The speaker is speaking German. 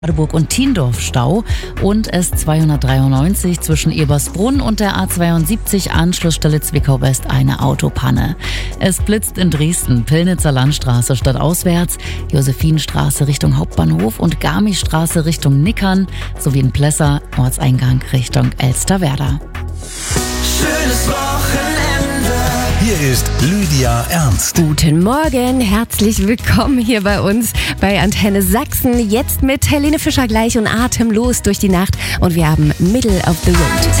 Magdeburg und Tiendorf Stau und S293 zwischen Ebersbrunn und der A72 Anschlussstelle Zwickau West eine Autopanne. Es blitzt in Dresden, Pillnitzer Landstraße stadtauswärts, Josephinstraße Richtung Hauptbahnhof und Garmistraße Richtung Nickern sowie in Plessa Ortseingang Richtung Elsterwerda. Schönes Wochenende. Hier ist Lydia Ernst. Guten Morgen, herzlich willkommen hier bei uns bei Antenne Sachsen. Jetzt mit Helene Fischer gleich und Atemlos durch die Nacht und wir haben Middle of the Road.